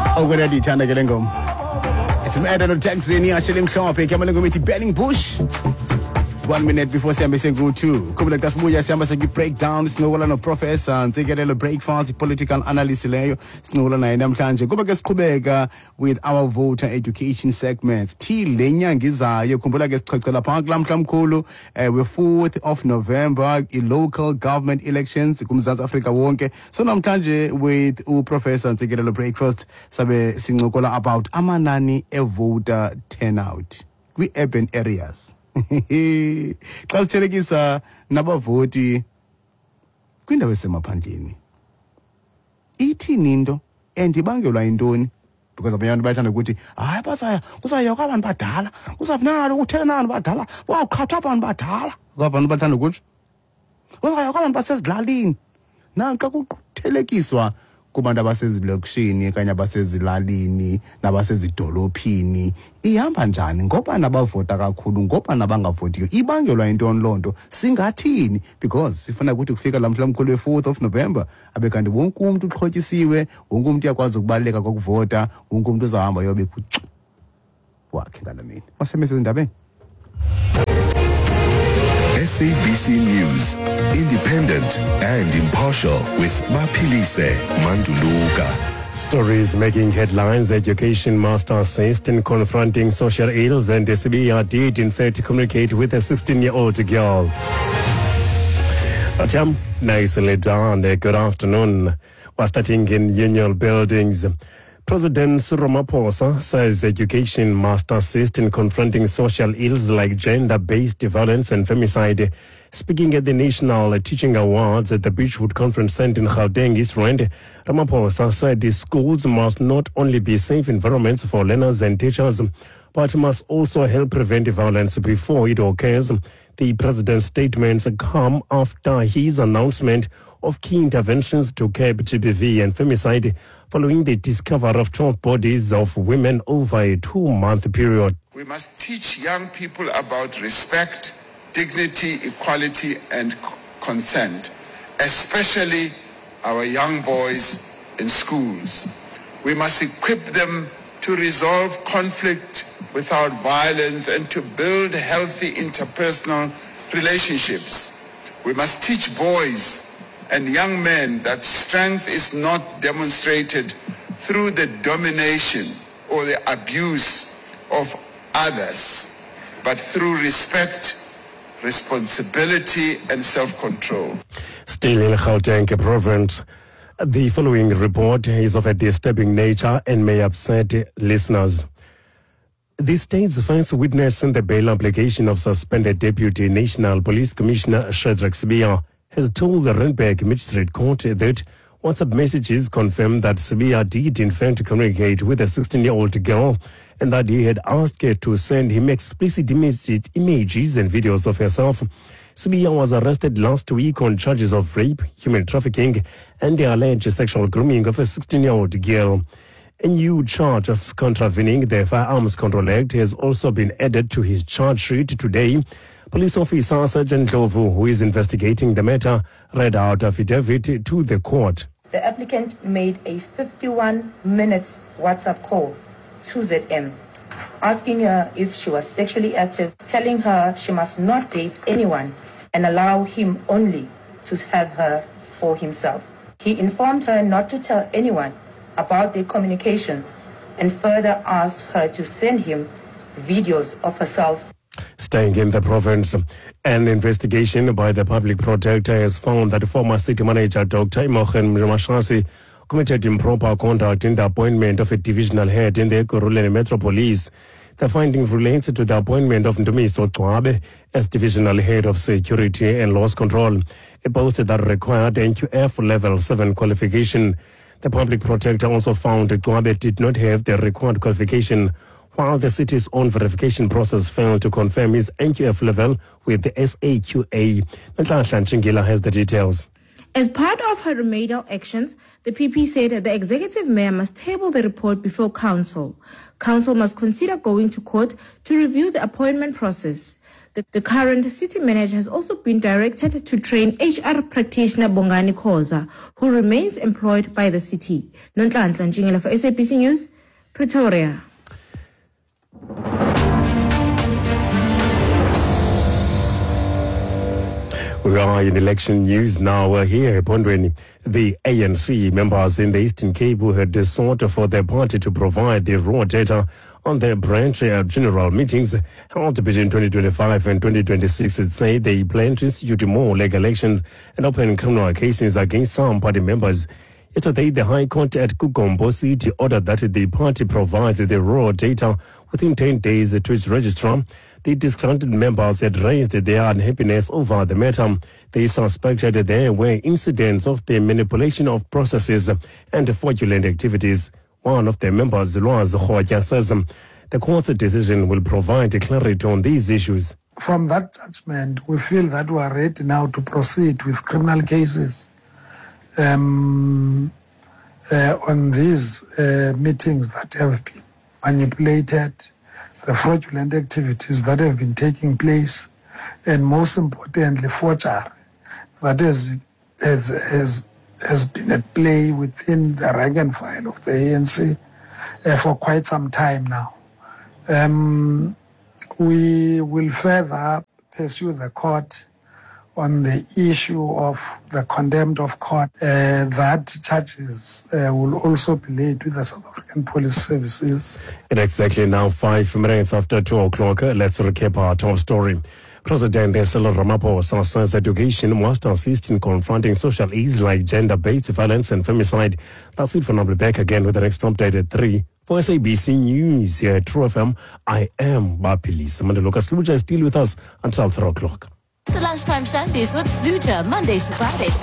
Okwenadithanda ke le ngoma. It's Madden Jackson ashele mhlophe ke amale ngomithi Burning Bush. 1 minute before sihambe sengu2 khumbula xa sibuya sihamba breakdown sinokola no professor ntsikelelo breakfast political analyst leyo sinokola naye namhlanje kuba ke siqhubeka with our voter education segments thi lenyanga izayo khumbula ke sichocela phaa kulamhla mkhulu we 4th of November local government elections kuMzantsi Afrika wonke so namhlanje with uprofessor ntsikelelo breakfast sabe sincokola about amanani voter turnout kwi urban areas. Xa sithelekisa nabavoti kwindawo esemaphandleni ithini into endibangelwa yintoni because abantu bayathanda ukuthi hayi kusaya kwabantu badala kusafunalo ukuthela nabantu badala waqhatha abantu badala kwabantu bathanda ukuthi kusaya kwabantu basezilalini naxa kuthelekiswa kubantu abasezilokishini kanye abasezilalini nabasezidolophini ihamba njani ngoba nabavota kakhulu ngoba nabangavotiyo ibangelwa intoni lonto singathini because sifuna ukuthi kufika lamhla mkhulu we4th of November abe kanti wonke umuntu uxhotyisiwe wonke umuntu uyakwazi ukubaleka kokuvota wonke umuntu uzahamba yobe wakhe ngalamini masemese indabeni. SABC News, independent and impartial with Mapilise Manduluka. Stories making headlines. Education master assist in confronting social ills, and SBR did in fact communicate with a 16-year-old girl. Acham, nicely done. Good afternoon. We're starting in Union Buildings. President Cyril Ramaphosa says education must assist in confronting social ills like gender-based violence and femicide. Speaking at the National Teaching Awards at the Beachwood Conference Center in Gauteng, East Rand, Ramaphosa said the schools must not only be safe environments for learners and teachers, but must also help prevent violence before it occurs. The president's statements come after his announcement of key interventions to curb GBV and femicide following the discovery of 12 bodies of women over a 2-month period. We must teach young people about respect, dignity, equality, and consent, especially our young boys in schools. We must equip them to resolve conflict without violence and to build healthy interpersonal relationships. We must teach boys and young men that strength is not demonstrated through the domination or the abuse of others, but through respect, responsibility, and self-control. Still in Gauteng province, the following report is of a disturbing nature and may upset listeners. The state's first witness in the bail application of suspended Deputy National Police Commissioner Shadrack Sibiya has told the Randburg Magistrate Court that WhatsApp messages confirmed that Sibiya did in fact communicate with a 16-year-old girl and that he had asked her to send him explicit images and videos of herself. Sibiya was arrested last week on charges of rape, human trafficking, and the alleged sexual grooming of a 16-year-old girl. A new charge of contravening the Firearms Control Act has also been added to his charge sheet today. Police officer Sergeant Lovu, who is investigating the matter, read out affidavit to the court. The applicant made a 51-minute WhatsApp call to ZM, asking her if she was sexually active, telling her she must not date anyone and allow him only to have her for himself. He informed her not to tell anyone about their communications and further asked her to send him videos of herself. Staying in the province, an investigation by the public protector has found that former city manager Dr. Imogen Mashasi committed improper conduct in the appointment of a divisional head in the Ekurhuleni Metropolis. The finding relates to the appointment of Ndumiso Twabe as divisional head of security and loss control, a post that required NQF level 7 qualification. The public protector also found that Twabe did not have the required qualification, while the city's own verification process failed to confirm his NQF level with the SAQA. Natasha Chingila has the details. As part of her remedial actions, the PP said that the executive mayor must table the report before council. Council must consider going to court to review the appointment process. The current city manager has also been directed to train HR practitioner Bongani Khoza, who remains employed by the city. Nonhlanhla Njingela for SABC News, Pretoria. We are in election news now. Here, Pondweni, the ANC members in the Eastern Cape who had sought for their party to provide the raw data on their branch general meetings held between 2025 and 2026 say they plan to institute more leg elections and open criminal cases against some party members. Yesterday, the High Court at Kukombo City ordered that the party provides the raw data within 10 days to its registrar. The disgruntled members had raised their unhappiness over the matter. They suspected there were incidents of the manipulation of processes and fraudulent activities. One of the members, Loaz Khoja, says the court's decision will provide clarity on these issues. From that judgment, we feel that we are ready now to proceed with criminal cases on these meetings that have been manipulated, the fraudulent activities that have been taking place, and most importantly, forgery that has been at play within the rank and file of the ANC for quite some time now. We will further pursue the court on the issue of the contempt of court. That charges will also be laid with the South African Police Services. At exactly now 5 minutes after 2 o'clock, let's recap our top story. President Cyril Ramaphosa says education must assist in confronting social ills like gender-based violence and femicide. That's it for now. We'll be back again with the next update at 3. For SABC News here at True FM, I am Bapilisa. Amanda Lucas Lucha is still with us until 3 o'clock. The Lunchtime Shandies with Sluja, Mondays to Fridays.